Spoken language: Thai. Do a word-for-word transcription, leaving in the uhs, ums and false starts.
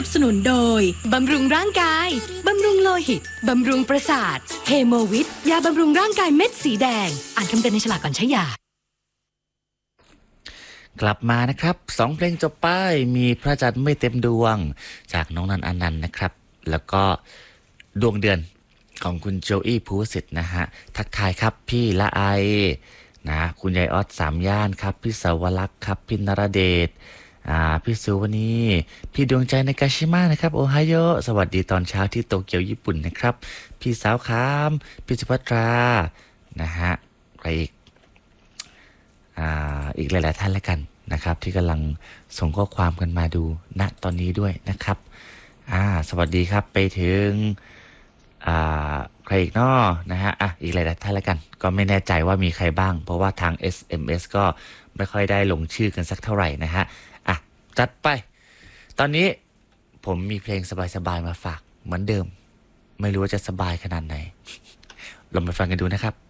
สนุนโดยบำรุงร่างกายบำรุงโลหิตบำรุงประสาทเฮโมวิทยาบำรุงร่างกายเม็ดสีแดงอ่านคำเตือนในฉลากก่อนใช้ยากลับมานะครับสองเพลงจบไปมีพระจันทร์ไม่เต็มดวงจากน้องนันอนันต์นะครับแล้วก็ดวงเดือนของคุณโจอี้ภูวสิทธิ์นะฮะทักทายครับพี่ละไอนะคุณยายออสสามย่านครับพี่สาวลักษ์ครับพี่นรเดชอ่าพี่สุวรรณีพี่ดวงใจในกาชิมะนะครับโอไฮโอสวัสดีตอนเช้าที่โตเกียวญี่ปุ่นนะครับพี่สาวคามพี่สุภัตรานะฮะใครอีกอ่าอีกหลายๆท่านแล้วกันนะครับที่กำลังส่งข้อความกันมาดูณตอนนี้ด้วยนะครับอ่าสวัสดีครับไปถึงอ่าใครอีกเนาะนะฮะอ่ะอีกหลายๆท่านแล้วกันก็ไม่แน่ใจว่ามีใครบ้างเพราะว่าทาง เอส เอ็ม เอส ก็ไม่ค่อยได้ลงชื่อกันสักเท่าไหร่นะฮะอ่ะจัดไปตอนนี้ผมมีเพลงสบายๆมาฝากเหมือนเดิมไม่รู้ว่าจะสบายขนาดไหนลองไปฟังกันดูนะครับ